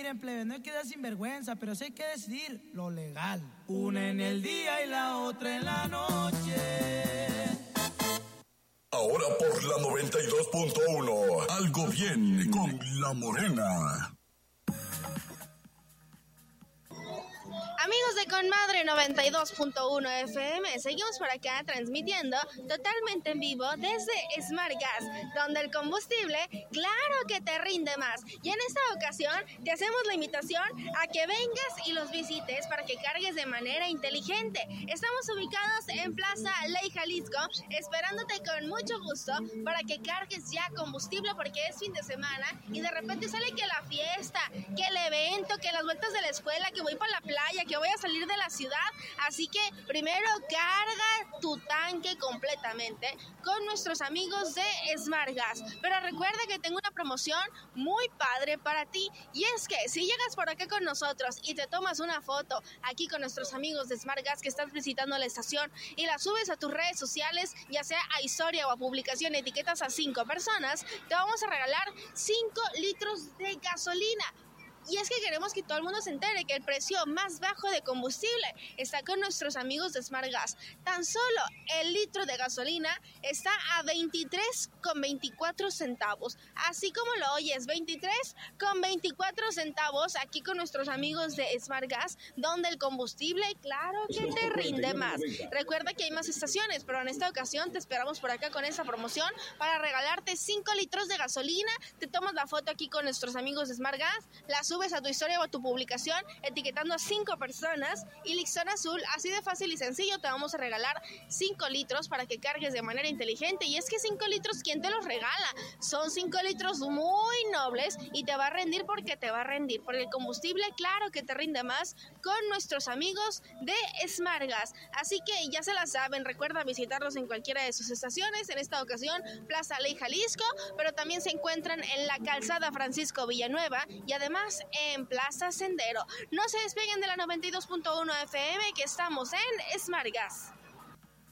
miren, plebe, no hay que dar sinvergüenza, pero sí hay que decidir lo legal. Una en el día y la otra en la noche. Ahora por la 92.1, algo bien con La Morena. Amigos de Conmadre 92.1 FM, seguimos por acá transmitiendo totalmente en vivo desde Smart Gas, donde el combustible, claro que te rinde más. Y en esta ocasión te hacemos la invitación a que vengas y los visites para que cargues de manera inteligente. Estamos ubicados en Plaza Ley Jalisco, esperándote con mucho gusto para que cargues ya combustible, porque es fin de semana y de repente sale que la fiesta, que el evento, que las vueltas de la escuela, que voy para la playa, que voy a salir de la ciudad. Así que primero carga tu tanque completamente con nuestros amigos de Smart Gas. Pero recuerda que tengo una promoción muy padre para ti, y es que si llegas por acá con nosotros y te tomas una foto aquí con nuestros amigos de Smart Gas que estás visitando la estación y la subes a tus redes sociales, ya sea a historia o a publicación, etiquetas a 5 personas, te vamos a regalar 5 litros de gasolina. Y es que queremos que todo el mundo se entere que el precio más bajo de combustible está con nuestros amigos de Smart Gas. Tan solo el litro de gasolina está a 23,24 centavos. Así como lo oyes, 23,24 centavos aquí con nuestros amigos de Smart Gas, donde el combustible, claro que te rinde más. Recuerda que hay más estaciones, pero en esta ocasión te esperamos por acá con esta promoción para regalarte 5 litros de gasolina. Te tomas la foto aquí con nuestros amigos de Smart Gas, la subes a tu historia o a tu publicación etiquetando a 5 personas y Lixón Azul, así de fácil y sencillo, te vamos a regalar 5 litros para que cargues de manera inteligente. Y es que 5 litros, ¿quién te los regala? Son 5 litros muy nobles y te va a rendir, porque te va a rendir, porque el combustible, claro que te rinde más con nuestros amigos de Smart Gas. Así que ya se la saben, recuerda visitarlos en cualquiera de sus estaciones, en esta ocasión Plaza Ley Jalisco, pero también se encuentran en la calzada Francisco Villanueva y además en Plaza Sendero. No se despeguen de la 92.1 FM, que estamos en Smart Gas.